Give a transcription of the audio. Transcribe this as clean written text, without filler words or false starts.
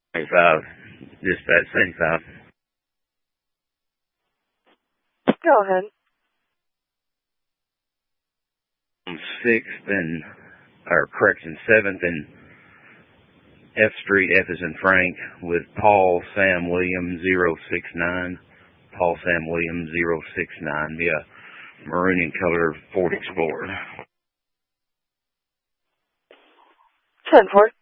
25. Dispatch 75. Go ahead. 7th and F Street, F as in Frank, with Paul Sam Williams 069. Paul Sam Williams 069. Yeah, maroon in color Ford Explorer. 10-4.